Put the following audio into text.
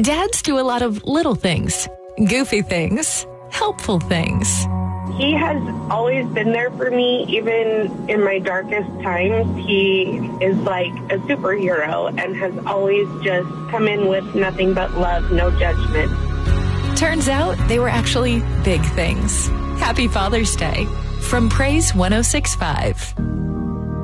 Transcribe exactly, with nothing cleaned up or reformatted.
Dads do a lot of little things, goofy things, helpful things. He has always been there for me, even in my darkest times. He is like a superhero and has always just come in with nothing but love, no judgment. Turns out they were actually big things. Happy Father's Day from Praise one oh six point five.